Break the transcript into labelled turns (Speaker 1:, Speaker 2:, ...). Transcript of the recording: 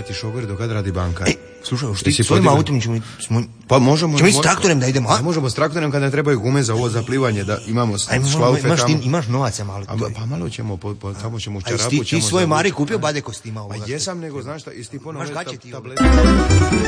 Speaker 1: ti šofer dok kad radi banka.
Speaker 2: Slušaj, ti svojim autom ćemo...
Speaker 1: Pa možemo...
Speaker 2: Ćemo s traktorem da idemo, a?
Speaker 1: Možemo s traktorem kada ne trebaju gume za ovo zaplivanje, da imamo šlaufe tamo.
Speaker 2: Imaš novaca malo.
Speaker 1: Pa malo ćemo, tamo ćemo u čarapu.
Speaker 2: Ti svoje Mari kupio badeko s tima ovoga?
Speaker 1: Pa jesam, nego znaš šta, isti ponovno...
Speaker 2: Imaš gaće ti ovoga?